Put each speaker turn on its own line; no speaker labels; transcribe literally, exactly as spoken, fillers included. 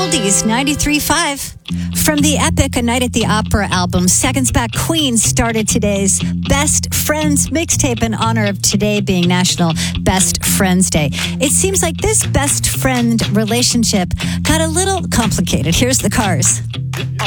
Oldies ninety-three point five. From the epic A Night at the Opera album, Seconds Back Queen started today's Best Friends mixtape in honor of today being National Best Friends Day. It seems like this best friend relationship got a little complicated. Here's the Cars.